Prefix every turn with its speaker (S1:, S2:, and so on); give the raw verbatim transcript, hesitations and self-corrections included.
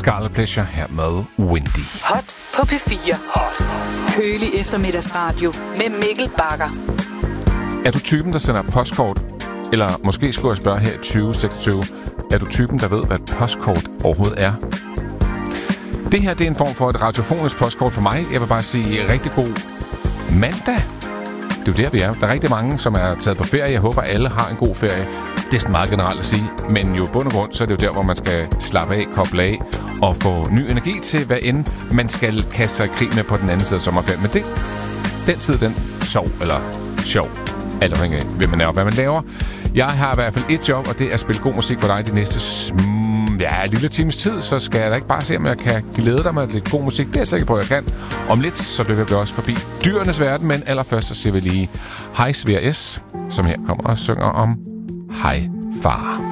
S1: Scarlet Pleasure her med Windy.
S2: Hot på P fire. Hot. Kølig eftermiddagsradio med Mikkel Bagger.
S1: Er du typen, der sender postkort? Eller måske skulle jeg spørge her i tyve seksogtyve. Er du typen, der ved, hvad et postkort overhovedet er? Det her det er en form for et radiofonisk postkort for mig. Jeg vil bare sige rigtig god mandag. Det er jo der, vi er. Der er rigtig mange, som er taget på ferie. Jeg håber, alle har en god ferie. Det er sådan meget generelt at sige. Men jo bund og grund, så er det jo der, hvor man skal slappe af, koble af og få ny energi til, hvad end man skal kaste sig i krig med på den anden side af sommerferien. Men det, den tid, den sov eller sjov. Alt afhængig af, hvem man er og hvad man laver. Jeg har i hvert fald et job, og det er at spille god musik for dig de næste sm- ja, en lille times tid. Så skal jeg da ikke bare se, om jeg kan glæde dig med lidt god musik. Det er jeg sikker på, at jeg kan. Om lidt, så dykker vi også forbi dyrenes verden. Men allerførst, så ser vi lige Hej S V R S, som her kommer og synger om Hej Far.